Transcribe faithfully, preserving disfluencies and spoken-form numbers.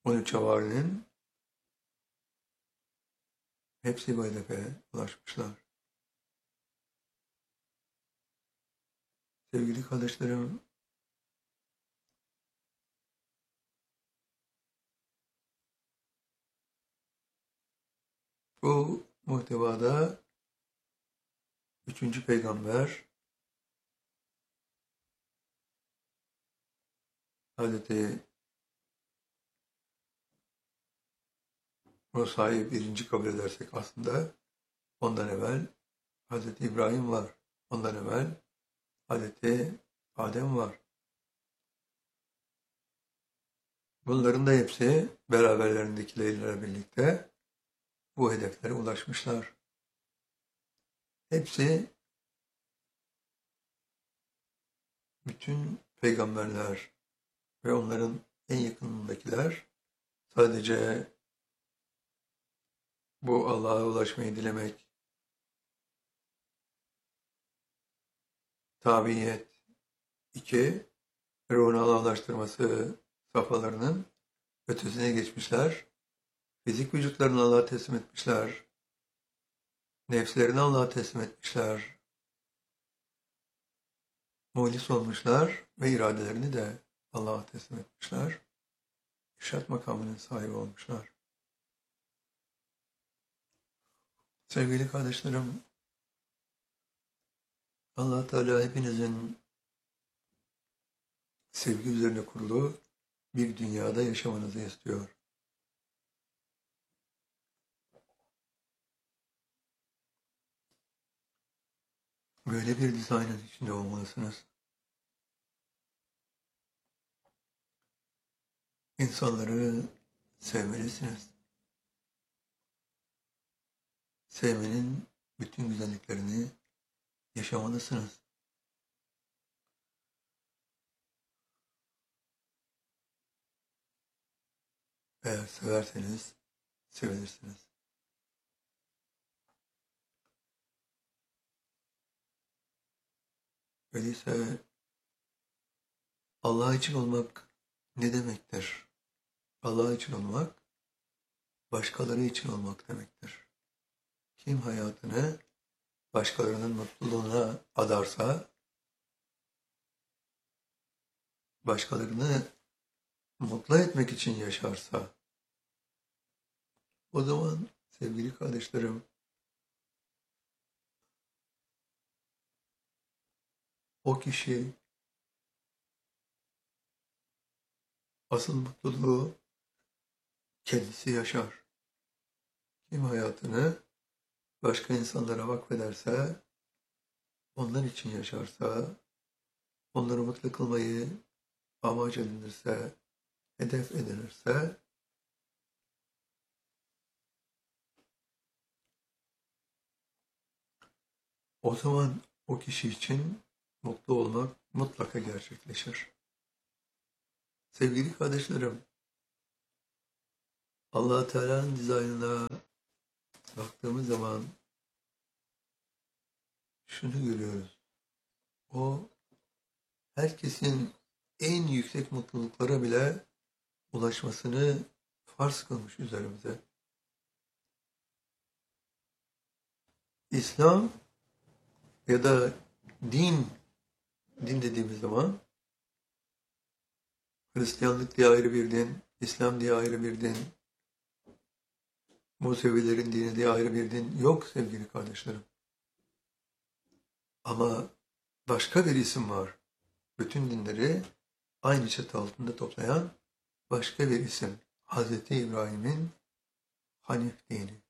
on üç havarinin hepsi bu hedefe ulaşmışlar. Sevgili kardeşlerim, bu muhtevada üçüncü peygamber Hazreti Musa'yı birinci kabul edersek aslında ondan evvel Hazreti İbrahim var. Ondan evvel Hazreti Adem var. Bunların da hepsi beraberlerindekilerle birlikte bu hedeflere ulaşmışlar. Hepsi bütün peygamberler ve onların en yakınındakiler sadece bu Allah'a ulaşmayı dilemek, tabiyet, iki, ruhunu Allah'a ulaştırması safhalarının ötesine geçmişler. Fizik vücutlarını Allah'a teslim etmişler. Nefslerini Allah'a teslim etmişler. Muhlis olmuşlar ve iradelerini de Allah'a teslim etmişler. İrşad makamının sahibi olmuşlar. Sevgili kardeşlerim, Allah Teala hepinizin sevgi üzerine kurulu bir dünyada yaşamanızı istiyor. Böyle bir dizaynın içinde olmalısınız. İnsanları sevmelisiniz. Sevmenin bütün güzelliklerini yaşamalısınız. Eğer severseniz sevilirsiniz. Öyleyse Allah için olmak ne demektir? Allah için olmak, başkaları için olmak demektir. Kim hayatını başkalarının mutluluğuna adarsa, başkalarını mutlu etmek için yaşarsa, o zaman sevgili kardeşlerim, o kişi asıl mutluluğu kendisi yaşar. Kim hayatını başka insanlara vakfederse, onlar için yaşarsa, onları mutlu kılmayı amaç edinirse, hedef edinirse, o zaman o kişi için mutlu olmak mutlaka gerçekleşir. Sevgili kardeşlerim, Allah Teala'nın dizaynına baktığımız zaman şunu görüyoruz. O herkesin en yüksek mutluluklara bile ulaşmasını farz kılmış üzerimize. İslam ya da din, din dediğimiz zaman Hristiyanlık diye ayrı bir din, İslam diye ayrı bir din, Musevilerin dini diye ayrı bir din yok sevgili kardeşlerim. Ama başka bir isim var. Bütün dinleri aynı çatı altında toplayan başka bir isim. Hazreti İbrahim'in Hanif dini.